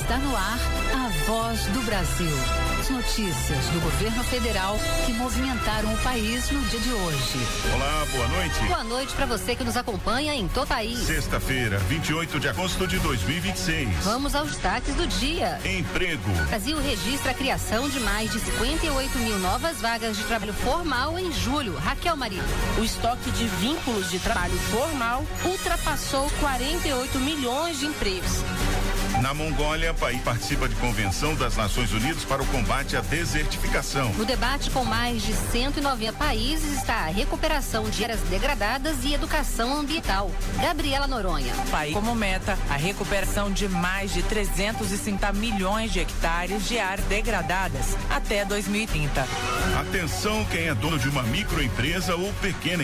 Está no ar a Voz do Brasil. As notícias do governo federal que movimentaram o país no dia de hoje. Olá, boa noite. Boa noite para você que nos acompanha em todo o país. Sexta-feira, 28 de agosto de 2026. Vamos aos destaques do dia. Emprego. O Brasil registra a criação de mais de 58 mil novas vagas de trabalho formal em julho. Raquel Maria. O estoque de vínculos de trabalho formal ultrapassou 48 milhões de empregos. Na Mongólia, o país participa de convenção das Nações Unidas para o combate à desertificação. No debate com mais de 190 países está a recuperação de áreas degradadas e educação ambiental. Gabriela Noronha. O país como meta a recuperação de mais de 350 milhões de hectares de áreas degradadas até 2030. Atenção quem é dono de uma microempresa ou pequena